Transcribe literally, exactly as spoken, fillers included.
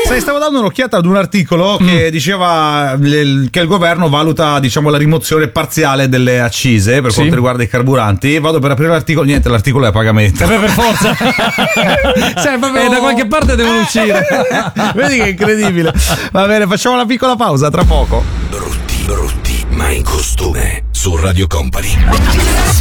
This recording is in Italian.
Sai, stavo dando un'occhiata ad un articolo che mm. diceva l- che il governo valuta, diciamo, la rimozione parziale delle accise per sì. quanto riguarda i carburanti. Vado per aprire l'articolo, niente, l'articolo è a pagamento. Eh beh, per forza. Cioè, proprio... E da qualche parte devono uscire. Vedi che incredibile. Va bene, facciamo una piccola pausa, tra poco. Brutti, brutti, ma in costume su Radio Company.